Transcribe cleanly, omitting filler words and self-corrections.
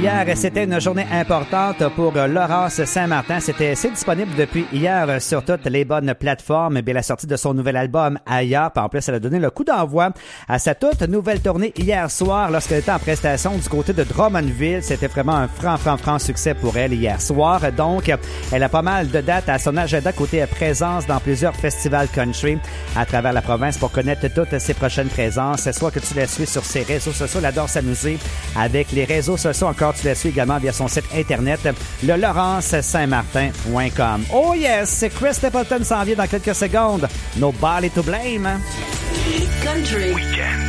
hier, c'était une journée importante pour Laurence Saint-Martin. C'est disponible depuis hier sur toutes les bonnes plateformes. Bien, la sortie de son nouvel album Ailleurs. En plus, elle a donné le coup d'envoi à sa toute nouvelle tournée hier soir lorsqu'elle était en prestation du côté de Drummondville. C'était vraiment un franc succès pour elle hier soir. Donc, elle a pas mal de dates à son agenda côté présence dans plusieurs festivals country à travers la province pour connaître toutes ses prochaines présences. Soit que tu la suis sur ses réseaux sociaux, elle adore s'amuser avec les réseaux sociaux. Encore, tu la suis également via son site internet, le laurencesaintmartin.com. Oh yes, Chris Stapleton s'en vient dans quelques secondes. Nobody to blame. Country. Weekend.